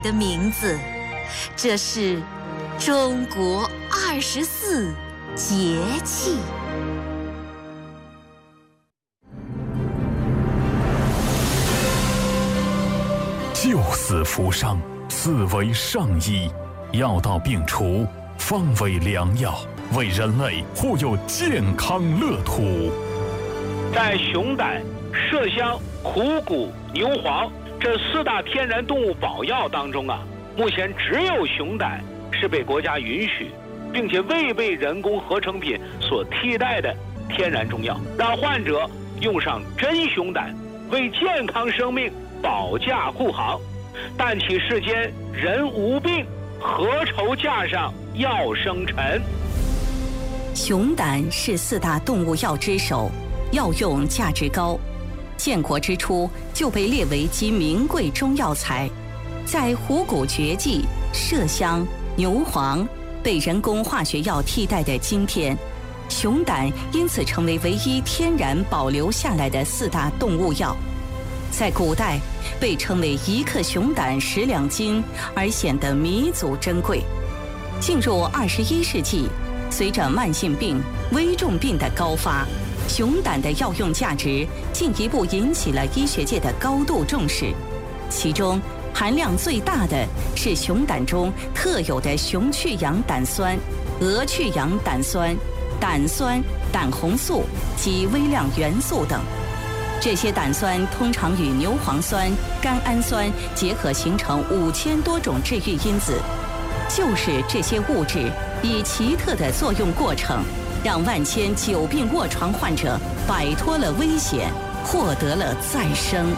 的名字，这是中国24节气。 救死扶伤，四为上医，药到病除，方为良药，为人类护佑健康乐土。 在熊胆、麝香、虎骨、牛黄这4大天然动物保药当中啊，目前只有熊胆是被国家允许，并且未被人工合成品所替代的天然中药，让患者用上真熊胆，为健康生命保驾护航。但其世间人无病，何愁架上药生尘？ 熊胆是4大动物药之首，药用价值高。建国之初就被列为极名贵中药材，在虎骨绝技、麝香、牛黄被人工化学药替代的今天，熊胆因此成为唯一天然保留下来的4大动物药。在古代被称为1克熊胆10两金，而显得弥足珍贵。进入21世纪，随着慢性病、危重病的高发，熊胆的药用价值进一步引起了医学界的高度重视。其中含量最大的是熊胆中特有的熊去氧胆酸、鹅去氧胆酸、胆酸、胆红素及微量元素等。这些胆酸通常与牛磺酸、甘氨酸结合，形成5000多种治愈因子。就是这些物质以奇特的作用过程，让万千久病卧床患者摆脱了危险，获得了再生。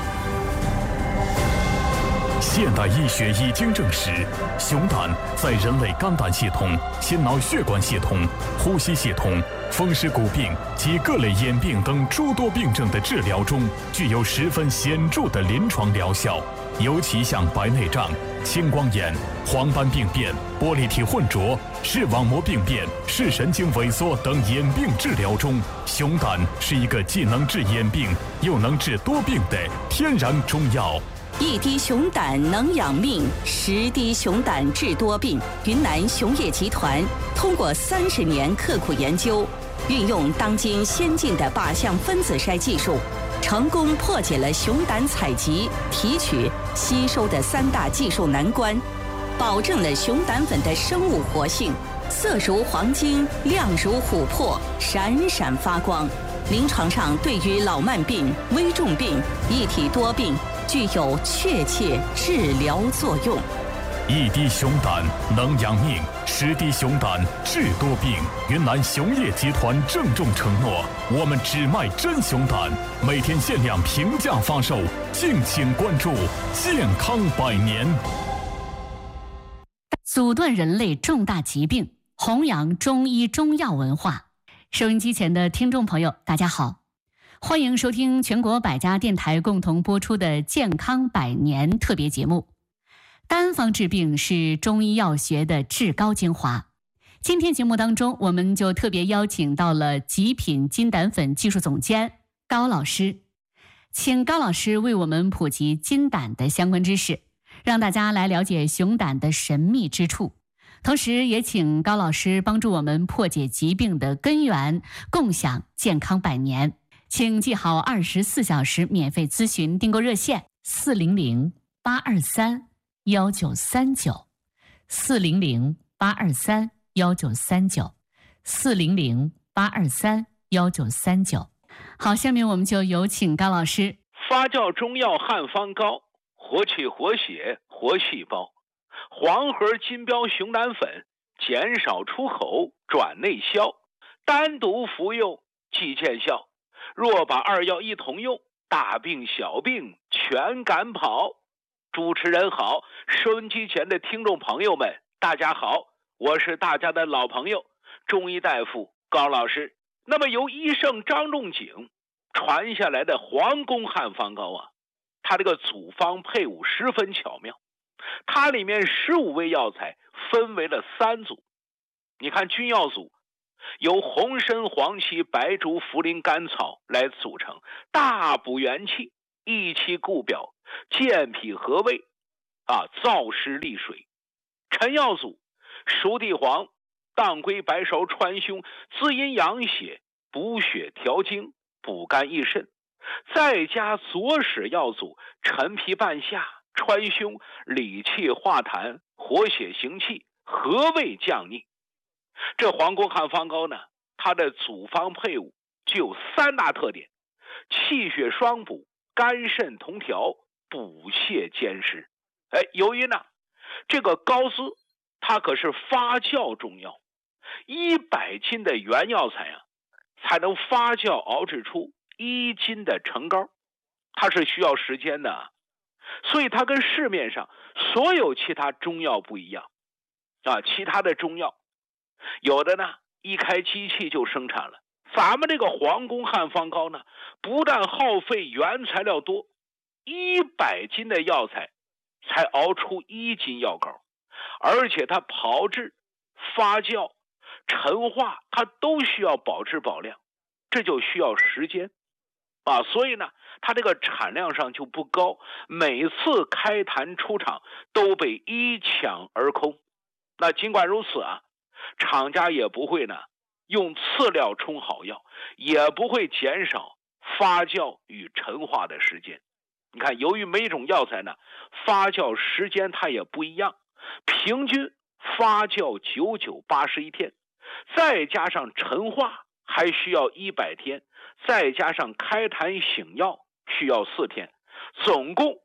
现代医学已经证实，熊胆在人类肝胆系统、心脑血管系统、呼吸系统、风湿骨病及各类眼病等诸多病症的治疗中，具有十分显著的临床疗效。尤其像白内障、青光眼、黄斑病变、玻璃体混浊、视网膜病变、视神经萎缩等眼病治疗中，熊胆是一个既能治眼病又能治多病的天然中药。 1滴熊胆能养命，10滴熊胆治多病。云南熊业集团通过30年刻苦研究，运用当今先进的靶向分子筛技术，成功破解了熊胆采集、提取、吸收的3大技术难关，保证了熊胆粉的生物活性，色如黄金，亮如琥珀，闪闪发光。临床上对于老慢病、危重病、一体多病具有确切治疗作用。 1滴熊胆能养命，10滴熊胆治多病。云南熊业集团郑重承诺，我们只卖真熊胆，每天限量平价发售，敬请关注。健康100年， 阻断人类重大疾病，弘扬中医中药文化。收音机前的听众朋友，大家好，欢迎收听全国100家电台共同播出的健康100年特别节目。单方治病是中医药学的至高精华。今天节目当中，我们就特别邀请到了极品金胆粉技术总监高老师，请高老师为我们普及金胆的相关知识，让大家来了解熊胆的神秘之处。同时也请高老师帮助我们破解疾病的根源，共享健康100年。请记好24小时免费咨询订购热线400-823-1939 400-823-1939 400-823-1939。好，下面我们就有请高老师。 发酵中药汉方膏，活气活血活细胞。黄核金标熊胆粉，减少出口转内消，单独服用即见效。若把2药一同用，大病小病全赶跑。主持人好，收音机前的听众朋友们大家好，我是大家的老朋友中医大夫高老师。那么由医圣张仲景传下来的皇宫汉方膏啊，它这个组方配伍十分巧妙，它里面15味药材分为了3组。你看君药组由红参、黄芪、白术、茯苓、甘草来组成，大补元气，益气固表，健脾和胃。 燥湿利水。陈药组、熟地黄、当归、白芍、川芎，滋阴养血，补血调经，补肝益肾。再加左使药组陈皮、半夏、川芎，理气化痰，活血行气，和胃降逆。这黄宫汉方膏呢，它的组方配伍具有3大特点：气血双补，肝肾同调，补泻兼施。由于呢这个膏丝它可是发酵中药，100斤的原药材才能发酵熬制出1斤的成膏，它是需要时间的，所以它跟市面上所有其他中药不一样其他的中药有的呢一开机器就生产了，咱们这个黄宫汉方膏呢，不但耗费原材料多，100斤的药材才熬出1斤药膏，而且它炮制、发酵、陈化，它都需要保质保量，这就需要时间所以呢它这个产量上就不高，每次开坛出厂都被一抢而空。那尽管如此厂家也不会呢用次料冲好药，也不会减少发酵与陈化的时间。你看，由于每种药材呢发酵时间它也不一样，平均发酵99、81天，再加上陈化还需要100天，再加上开坛醒药需要4天，总共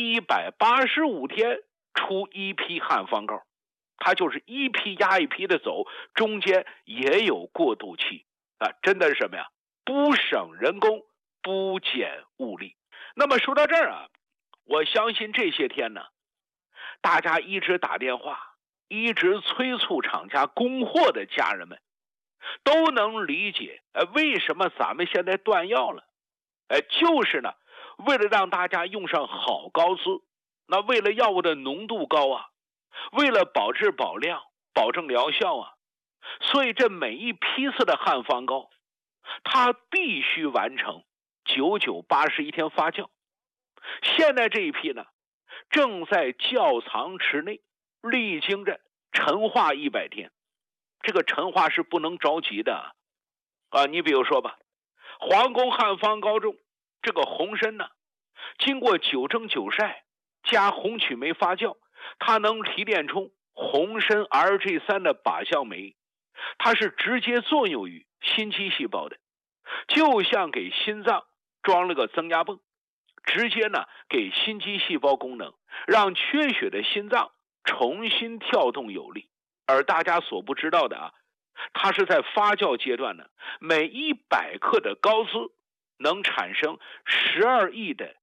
185天出1批汉方膏。它就是一批压一批的走，中间也有过渡期真的是什么呀？不省人工，不减物力。那么说到这儿我相信这些天呢，大家一直打电话，一直催促厂家供货的家人们都能理解为什么咱们现在断药了就是呢为了让大家用上好膏丝，那为了药物的浓度高为了保质保量，保证疗效所以这每一批次的汉方膏它必须完成99、81天发酵。现在这一批呢正在窖藏池内历经着陈化100天，这个陈化是不能着急的你比如说吧，黄宫汉方膏中这个红参呢，经过9蒸9晒加红曲霉发酵，它能提炼出红参 RG3 的靶向酶，它是直接作用于心肌细胞的，就像给心脏装了个增压泵，直接呢给心肌细胞功能，让缺血的心脏重新跳动有力。而大家所不知道的它是在发酵阶段呢，每100克的膏丝能产生12亿的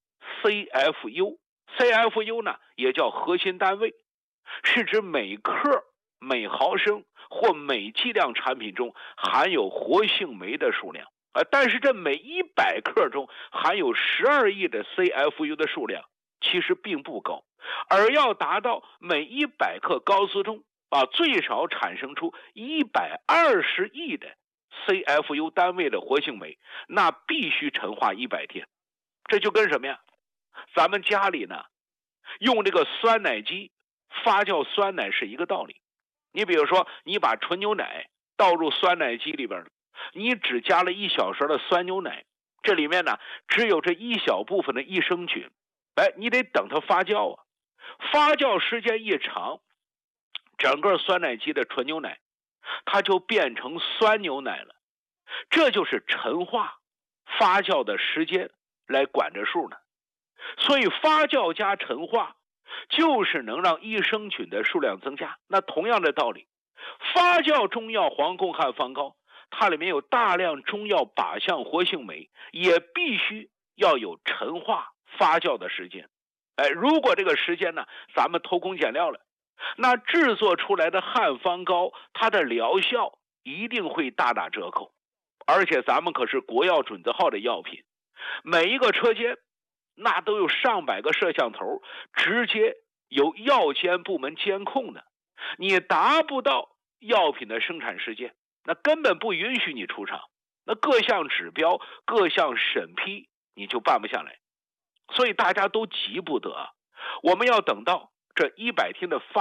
CFU。CFU 呢也叫核心单位，是指每克、每毫升或每剂量产品中含有活性酶的数量但是这每100克中含有12亿的 CFU 的数量其实并不高，而要达到每100克膏丝中最少产生出120亿的 CFU 单位的活性酶，那必须陈化100天。这就跟什么呀？咱们家里呢用这个酸奶机发酵酸奶是一个道理。你比如说你把纯牛奶倒入酸奶机里边，你只加了1小勺的酸牛奶，这里面呢只有这一小部分的益生菌，你得等它发酵发酵时间一长，整个酸奶机的纯牛奶它就变成酸牛奶了。这就是陈化发酵的时间来管着数呢。所以发酵加陈化就是能让益生菌的数量增加。那同样的道理，发酵中药黄宫汉方膏它里面有大量中药靶向活性酶，也必须要有陈化发酵的时间。如果这个时间呢咱们偷工减料了，那制作出来的汉方膏它的疗效一定会大打折扣。而且咱们可是国药准字号的药品，每一个车间那都有上百个摄像头，直接由药监部门监控的。你达不到药品的生产时间，那根本不允许你出厂，那各项指标、各项审批你就办不下来。所以大家都急不得我们要等到这100天的发